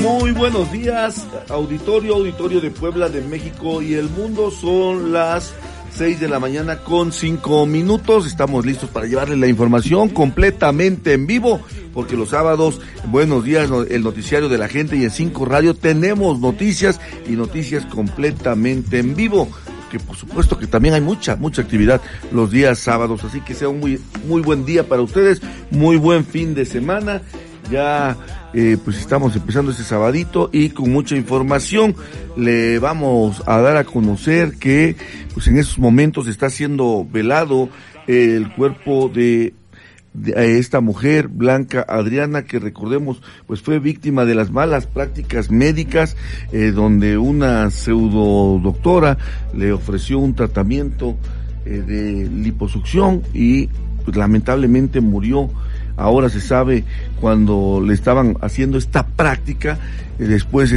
Muy buenos días, auditorio de Puebla, de México y el mundo. Son las 6 de la mañana con 5 minutos. Estamos listos para llevarles la información completamente en vivo, porque los sábados, buenos días, el noticiario de la gente, y en 5 Radio tenemos noticias y noticias completamente en vivo, que por supuesto que también hay mucha actividad los días sábados, así que sea un muy buen día para ustedes, muy buen fin de semana. Ya pues estamos empezando este sabadito y con mucha información. Le vamos a dar a conocer que pues en estos momentos está siendo velado el cuerpo de esta mujer, Blanca Adriana, que recordemos pues fue víctima de las malas prácticas médicas, donde una pseudo doctora le ofreció un tratamiento de liposucción y pues lamentablemente murió. Ahora se sabe cuando le estaban haciendo esta práctica, después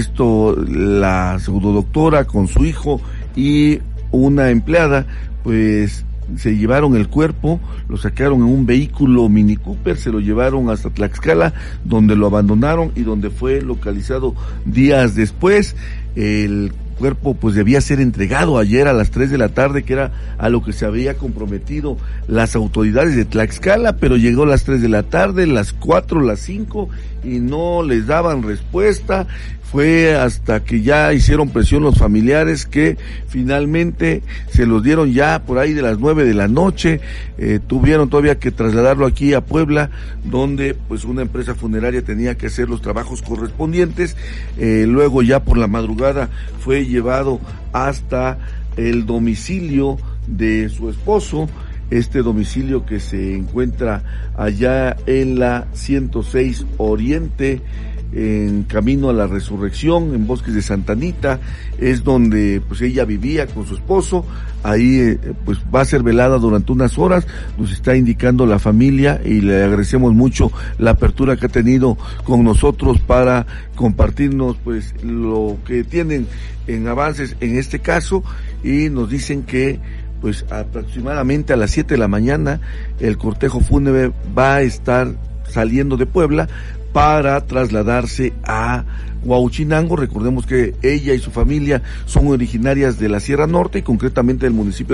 la pseudodoctora con su hijo y una empleada, pues se llevaron el cuerpo, lo sacaron en un vehículo Mini Cooper, se lo llevaron hasta Tlaxcala, donde lo abandonaron y donde fue localizado días después. El cuerpo pues debía ser entregado ayer a las 3 de la tarde, que era a lo que se había comprometido las autoridades de Tlaxcala, pero llegó a las 3 de la tarde, las 4, las 5 y no les daban respuesta. Fue hasta que ya hicieron presión los familiares que finalmente se los dieron ya por ahí de las 9 de la noche. Tuvieron todavía que trasladarlo aquí a Puebla, donde pues una empresa funeraria tenía que hacer los trabajos correspondientes. Luego ya por la madrugada fue llevado hasta el domicilio de su esposo, este domicilio que se encuentra allá en la 106 Oriente, en camino a la Resurrección, en Bosques de Santa Anita, es donde pues ella vivía con su esposo. Ahí pues va a ser velada durante unas horas, nos está indicando la familia, y le agradecemos mucho la apertura que ha tenido con nosotros para compartirnos pues lo que tienen en avances en este caso, y nos dicen que pues aproximadamente a las 7 de la mañana el cortejo fúnebre va a estar saliendo de Puebla para trasladarse a Huauchinango. Recordemos que ella y su familia son originarias de la Sierra Norte y concretamente del municipio